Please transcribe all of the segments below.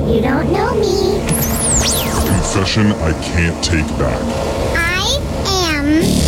You don't know me. Confession I can't take back. I am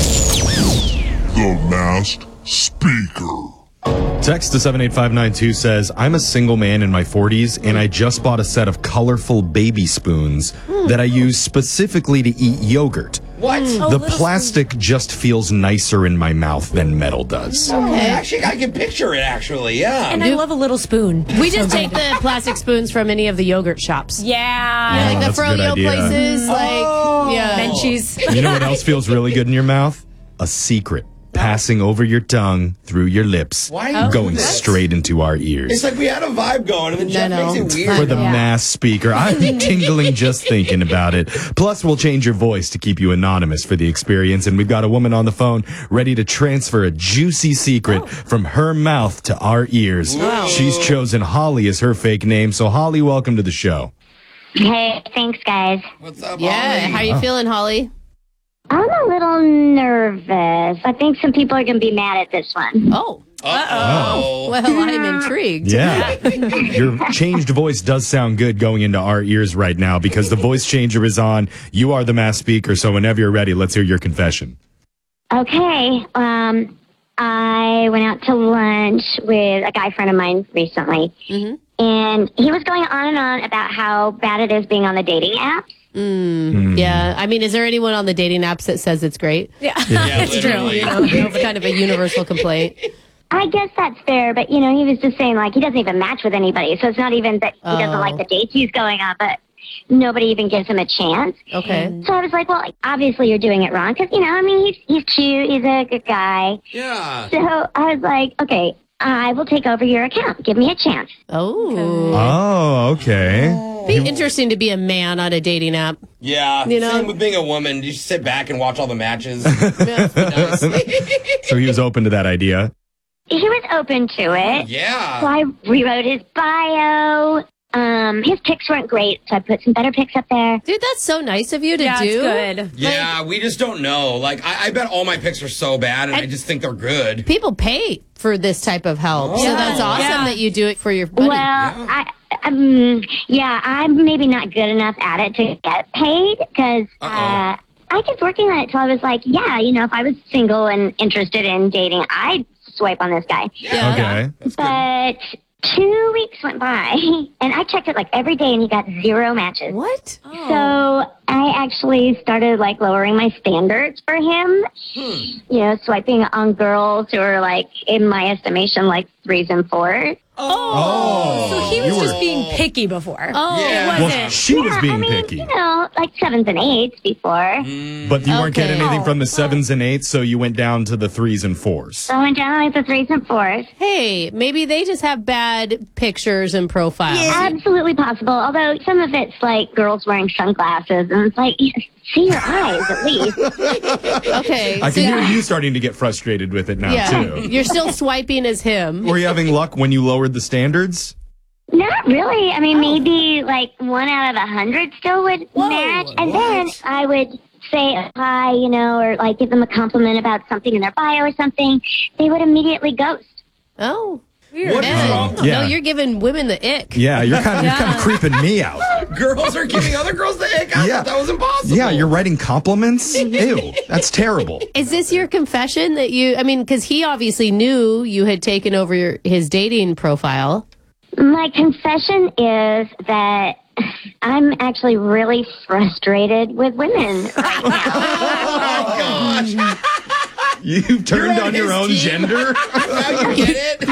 The Masked Speaker. Text to 78592 says, I'm a single man in my 40s, and I just bought a set of colorful baby spoons that I use specifically to eat yogurt. What? The plastic just feels nicer in my mouth than metal does. Okay. Actually, I can picture it, actually, yeah. And I love a little spoon. We just take the plastic spoons from any of the yogurt shops. Yeah. Like the that's a good froyo idea. places. Menchie's. You know what else feels really good in your mouth? A secret. Passing over your tongue, through your lips, Why are you going doing that? straight into our ears. It's like we had a vibe going, and then Jeff No. makes it weird. For the mass speaker. I'm tingling just thinking about it. Plus, we'll change your voice to keep you anonymous for the experience. And we've got a woman on the phone ready to transfer a juicy secret from her mouth to our ears. Wow. She's chosen Holly as her fake name. So, Holly, welcome to the show. Hey, thanks, guys. What's up, Yeah. Holly? How you feeling, Holly? I'm a little nervous. I think some people are going to be mad at this one. Oh. Uh-oh. Well, I'm intrigued. Yeah. Your changed voice does sound good going into our ears right now because the voice changer is on. You are the mass speaker. So, whenever you're ready, let's hear your confession. Okay. I went out to lunch with a guy friend of mine recently, and he was going on and on about how bad it is being on the dating apps. Yeah. I mean, is there anyone on the dating apps that says it's great? Yeah, It's true. literally. It's kind of a universal complaint. I guess that's fair, but, he was just saying, like, he doesn't even match with anybody, so it's not even that he doesn't like the dates he's going on, but nobody even gives him a chance. Okay. So I was like, well, obviously you're doing it wrong, because, he's cute, he's a good guy. Yeah. So I was like, okay, I will take over your account. Give me a chance. Oh. Oh, okay. Be interesting to be a man on a dating app. Yeah. You know? Same with being a woman. You just sit back and watch all the matches. Nice. So he was open to that idea. He was open to it. So Yeah. I rewrote his bio. His pics weren't great, so I put some better pics up there. Dude, that's so nice of you to Yeah, do. it's good. Yeah, we just don't know. Like, I bet all my pics are so bad, and I just think they're good. People pay for this type of help. So Yeah. that's awesome Yeah. that you do it for your buddy. Well, I'm maybe not good enough at it to get paid because I kept working on it till I was like, if I was single and interested in dating, I'd swipe on this guy. Yeah. Okay. But 2 weeks went by, and I checked it like every day, and he got 0 matches. What? So I actually started like lowering my standards for him. Swiping on girls who are like, in my estimation, like 3s and 4s. Oh. So he was You just were- being picky before. Oh, Yeah. It Well, wasn't. she was being I mean, picky. like 7s and 8s before. But you weren't getting Okay. anything from the 7s and 8s, so you went down to the 3s and 4s. So I went down like the 3s and 4s. hey, maybe they just have bad pictures and profiles. Absolutely possible. Although some of it's like girls wearing sunglasses, and it's like, see your eyes at least. Okay. I so can hear you starting to get frustrated with it now, yeah, too. you're still swiping as him. Were you having luck when you lowered the standards? Not really. I mean, maybe like 1 out of 100 still would match. And then I would say hi, or like give them a compliment about something in their bio or something. They would immediately ghost. Oh. What is Man. wrong? Yeah. No, you're giving women the ick. Yeah, you're kind of creeping me out. Girls are giving other girls the ick. I Yeah. thought that was impossible. Yeah, you're writing compliments? Ew, that's terrible. Is this your confession that because he obviously knew you had taken over his dating profile. My confession is that I'm actually really frustrated with women right now. Oh, gosh. You've turned You're on on your his own team. gender? Now you get it?